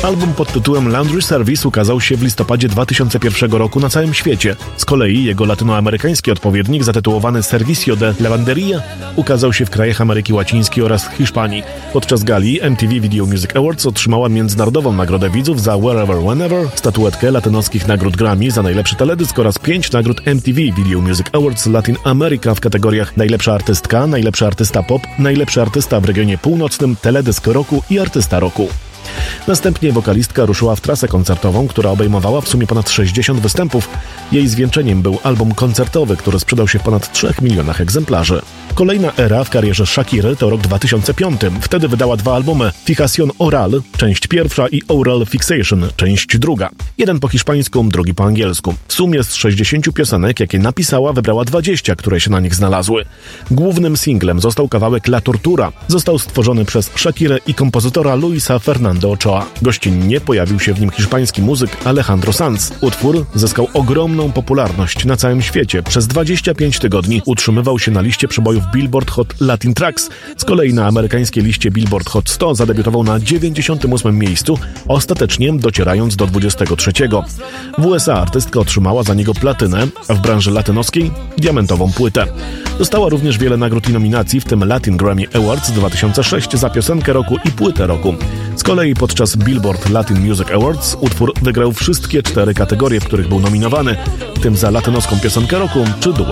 Album pod tytułem Laundry Service ukazał się w listopadzie 2001 roku na całym świecie. Z kolei jego latynoamerykański odpowiednik zatytułowany Servicio de Lavanderia ukazał się w krajach Ameryki Łacińskiej oraz Hiszpanii. Podczas gali MTV Video Music Awards otrzymała międzynarodową nagrodę widzów za Wherever Whenever, statuetkę latynoskich nagród Grammy za najlepszy teledysk oraz 5 nagród MTV Video Music Awards Latin America w kategoriach najlepsza artystka, najlepszy artysta pop, najlepszy artysta w regionie północnym, teledysk roku i artysta roku. Następnie wokalistka ruszyła w trasę koncertową, która obejmowała w sumie ponad 60 występów. Jej zwieńczeniem był album koncertowy, który sprzedał się w ponad 3 milionach egzemplarzy. Kolejna era w karierze Shakiry to rok 2005. Wtedy wydała 2 albumy: Fijación Oral, część pierwsza, i Oral Fixation, część druga. Jeden po hiszpańsku, drugi po angielsku. W sumie z 60 piosenek, jakie napisała, wybrała 20, które się na nich znalazły. Głównym singlem został kawałek La Tortura. Został stworzony przez Shakirę i kompozytora Luisa Fernando Ochoa. Gościnnie pojawił się w nim hiszpański muzyk Alejandro Sanz. Utwór zyskał ogromną popularność na całym świecie. Przez 25 tygodni utrzymywał się na liście przebojów Billboard Hot Latin Tracks. Z kolei na amerykańskiej liście Billboard Hot 100 zadebiutował na 98 miejscu, ostatecznie docierając do 23. W USA artystka otrzymała za niego platynę, a w branży latynoskiej diamentową płytę. Dostała również wiele nagród i nominacji, w tym Latin Grammy Awards 2006 za piosenkę roku i płytę roku. Z kolei podczas Billboard Latin Music Awards utwór wygrał wszystkie 4 kategorie, w których był nominowany, w tym za latynoską piosenkę roku czy duet.